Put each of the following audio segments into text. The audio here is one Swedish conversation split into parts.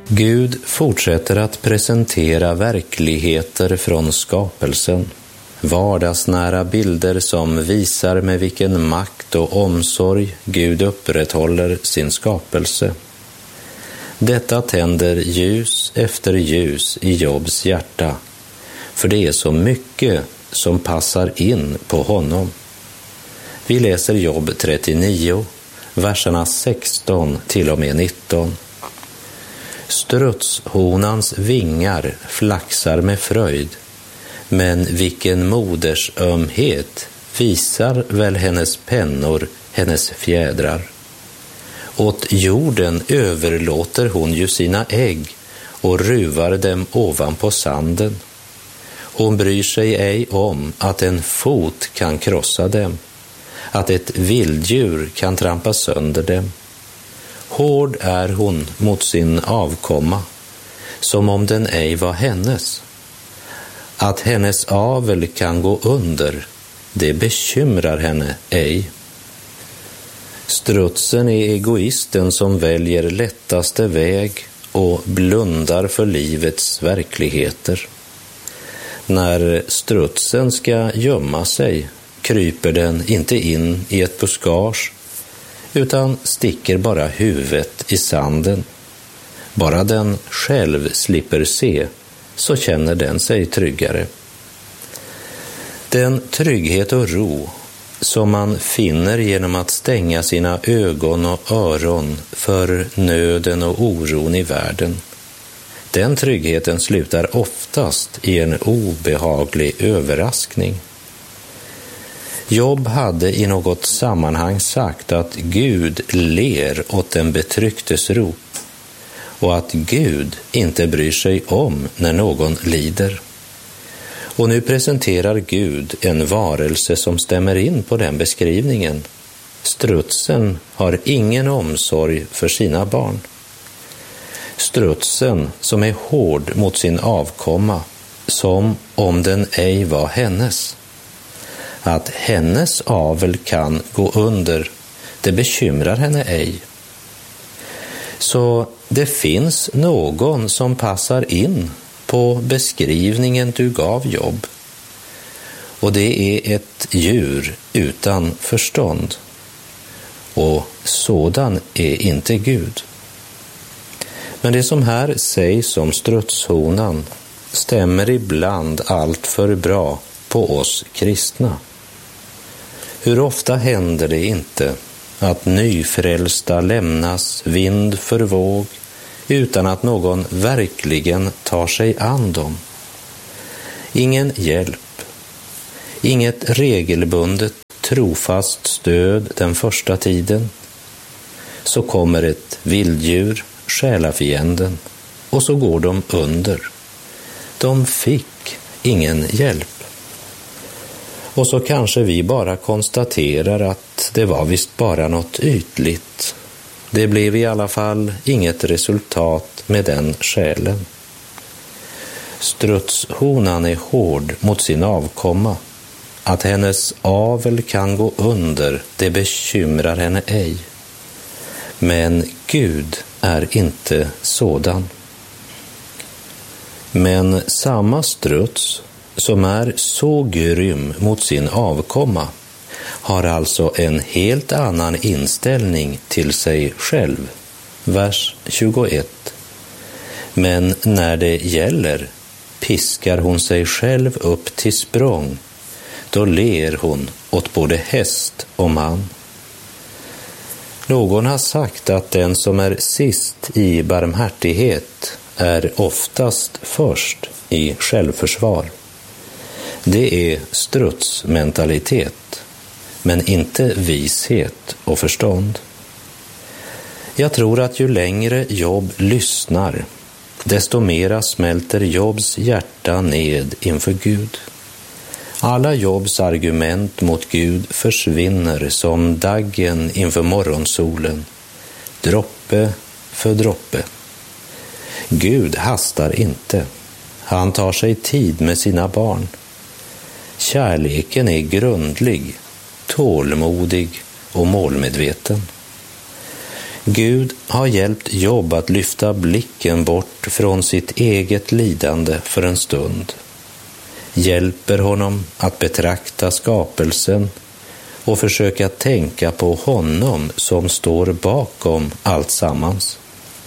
Gud fortsätter att presentera verkligheter från skapelsen, vardagsnära bilder som visar med vilken makt och omsorg Gud upprätthåller sin skapelse. Detta tänder ljus efter ljus i Jobs hjärta, för det är så mycket som passar in på honom. Vi läser Jobb 39, verserna 16 till och med 19. Strutshonans vingar flaxar med fröjd, men vilken moders ömhet visar väl hennes pennor, hennes fjädrar. Åt jorden överlåter hon ju sina ägg och ruvar dem ovanpå sanden. Hon bryr sig ej om att en fot kan krossa dem, att ett vilddjur kan trampa sönder dem. Hård är hon mot sin avkomma, som om den ej var hennes. Att hennes avel kan gå under, det bekymrar henne ej. Strutsen är egoisten som väljer lättaste väg och blundar för livets verkligheter. När strutsen ska gömma sig kryper den inte in i ett buskage, utan sticker bara huvudet i sanden. Bara den själv slipper se, så känner den sig tryggare. Den trygghet och ro som man finner genom att stänga sina ögon och öron för nöden och oron i världen, den tryggheten slutar oftast i en obehaglig överraskning. Job hade i något sammanhang sagt att Gud ler åt den betrycktes rop och att Gud inte bryr sig om när någon lider. Och nu presenterar Gud en varelse som stämmer in på den beskrivningen. Strutsen har ingen omsorg för sina barn. Strutsen som är hård mot sin avkomma, som om den ej var hennes. Att hennes avel kan gå under, det bekymrar henne ej. Så det finns någon som passar in på beskrivningen du gav Job. Och det är ett djur utan förstånd. Och sådan är inte Gud. Men det som här sägs om strutshonan stämmer ibland allt för bra på oss kristna. Hur ofta händer det inte att nyfrälsta lämnas vind för våg utan att någon verkligen tar sig an dem? Ingen hjälp, inget regelbundet trofast stöd den första tiden. Så kommer ett vilddjur, själafienden, och så går de under. De fick ingen hjälp. Och så kanske vi bara konstaterar att det var visst bara något ytligt. Det blev i alla fall inget resultat med den själen. Strutshonan är hård mot sin avkomma. Att hennes avel kan gå under, det bekymrar henne ej. Men Gud är inte sådan. Men samma struts som är så grym mot sin avkomma har alltså en helt annan inställning till sig själv. Vers 21. Men när det gäller piskar hon sig själv upp till språng. Då ler hon åt både häst och man. Någon har sagt att den som är sist i barmhärtighet är oftast först i självförsvar. Det är strutsmentalitet, men inte vishet och förstånd. Jag tror att ju längre Job lyssnar, desto mera smälter Jobs hjärta ned inför Gud. Alla Jobs argument mot Gud försvinner som daggen inför morgonsolen, droppe för droppe. Gud hastar inte. Han tar sig tid med sina barn. Kärleken är grundlig, tålmodig och målmedveten. Gud har hjälpt Job att lyfta blicken bort från sitt eget lidande för en stund. Hjälper honom att betrakta skapelsen och försöka tänka på honom som står bakom allt sammans.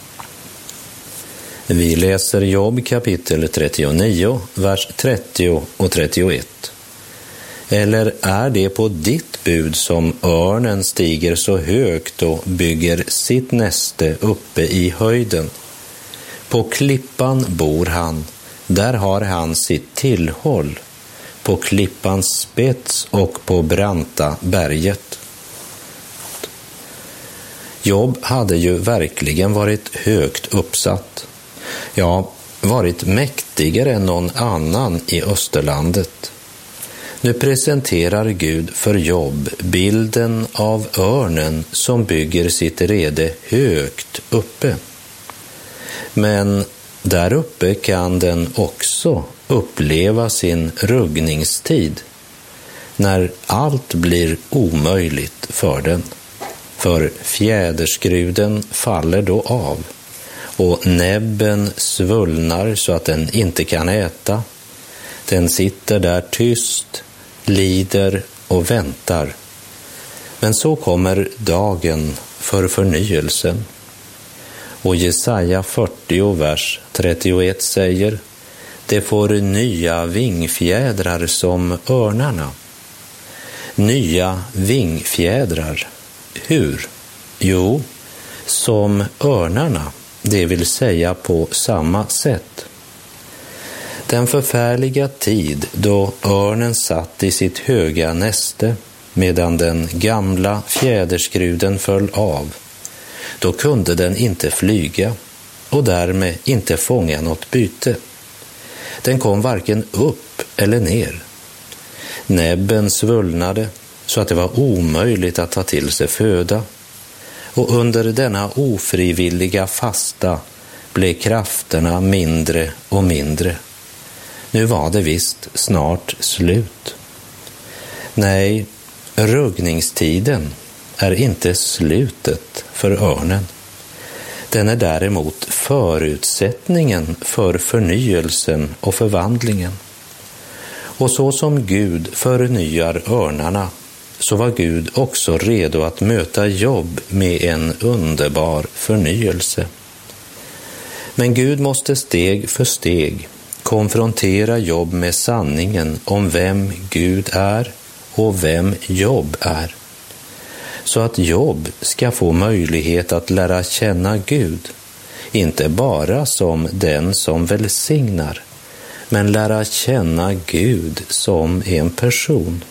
Vi läser Job kapitel 39, vers 30 och 31. Eller är det på ditt bud som örnen stiger så högt och bygger sitt näste uppe i höjden? På klippan bor han, där har han sitt tillhåll, på klippans spets och på branta berget. Job hade ju verkligen varit högt uppsatt, ja, varit mäktigare än någon annan i Österlandet. Nu presenterar Gud för Job bilden av örnen som bygger sitt rede högt uppe. Men där uppe kan den också uppleva sin ruggningstid, när allt blir omöjligt för den. För fjäderskruden faller då av och näbben svullnar så att den inte kan äta. Den sitter där tyst, lider och väntar. Men så kommer dagen för förnyelsen. Och Jesaja 40, vers 31 säger: det får nya vingfjädrar som örnarna. Nya vingfjädrar. Hur? Jo, som örnarna, det vill säga på samma sätt. Den förfärliga tid då örnen satt i sitt höga näste medan den gamla fjäderskruden föll av, då kunde den inte flyga och därmed inte fånga något byte. Den kom varken upp eller ner. Näbben svullnade så att det var omöjligt att ta till sig föda, och under denna ofrivilliga fasta blev krafterna mindre och mindre. Nu var det visst snart slut. Nej, ruggningstiden är inte slutet för örnen. Den är däremot förutsättningen för förnyelsen och förvandlingen. Och så som Gud förnyar örnarna, så var Gud också redo att möta Job med en underbar förnyelse. Men Gud måste steg för steg konfrontera Job med sanningen om vem Gud är och vem Job är, så att Job ska få möjlighet att lära känna Gud, inte bara som den som välsignar, men lära känna Gud som en person.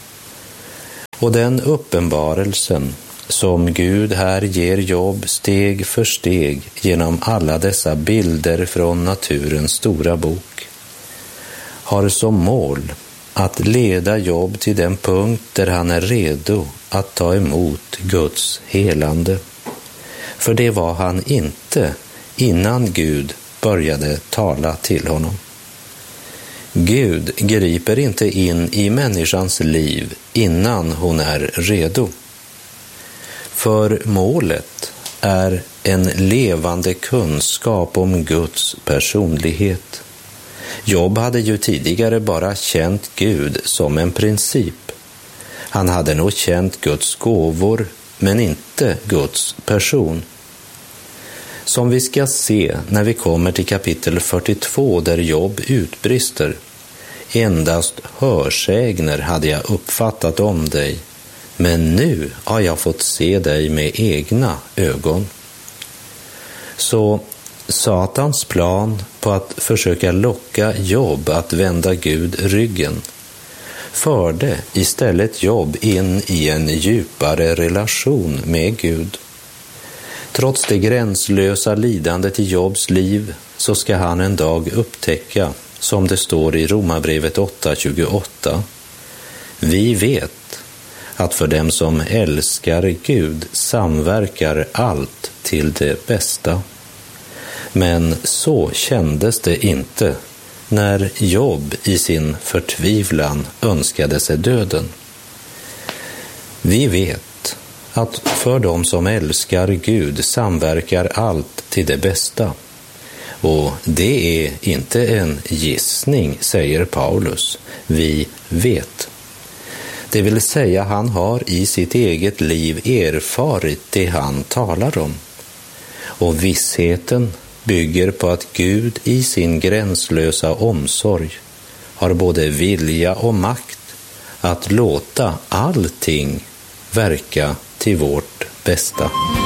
Och den uppenbarelsen som Gud här ger Job steg för steg genom alla dessa bilder från naturens stora bok, har som mål att leda Job till den punkt där han är redo att ta emot Guds helande. För det var han inte innan Gud började tala till honom. Gud griper inte in i människans liv innan hon är redo. För målet är en levande kunskap om Guds personlighet. Job hade ju tidigare bara känt Gud som en princip. Han hade nog känt Guds gåvor, men inte Guds person. Som vi ska se när vi kommer till kapitel 42, där Job utbrister: endast hörsägner hade jag uppfattat om dig, men nu har jag fått se dig med egna ögon. Så Satans plan på att försöka locka Job att vända Gud ryggen förde istället Job in i en djupare relation med Gud. Trots det gränslösa lidandet i Jobs liv så ska han en dag upptäcka, som det står i Romarbrevet 8:28, vi vet att för dem som älskar Gud samverkar allt till det bästa. Men så kändes det inte när Job i sin förtvivlan önskade sig döden. Vi vet att för dem som älskar Gud samverkar allt till det bästa. Och det är inte en gissning, säger Paulus. Vi vet. Det vill säga, han har i sitt eget liv erfarit det han talar om. Och vissheten bygger på att Gud i sin gränslösa omsorg har både vilja och makt att låta allting verka till vårt bästa.